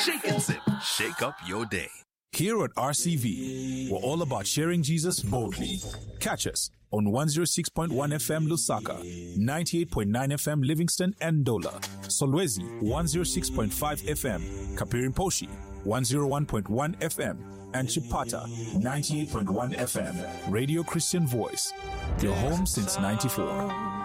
Shake and sip. Shake up your day. Here at RCV, we're all about sharing Jesus boldly. Catch us on 106.1 FM Lusaka, 98.9 FM Livingston and Ndola, Solwezi 106.5 FM, Kapirimposhi 101.1 FM, and Chipata 98.1 FM. Radio Christian Voice, your home since '94.